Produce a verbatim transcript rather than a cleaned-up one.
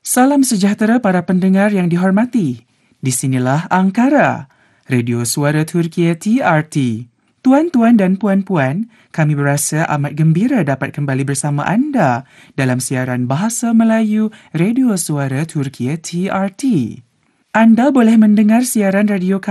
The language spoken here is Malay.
Salam sejahtera para pendengar yang dihormati. Di sinilah Ankara, Radio Suara Turkiye T R T. Tuan-tuan dan puan-puan, kami berasa amat gembira dapat kembali bersama anda dalam siaran Bahasa Melayu Radio Suara Turkiye T R T. Anda boleh mendengar siaran radio kami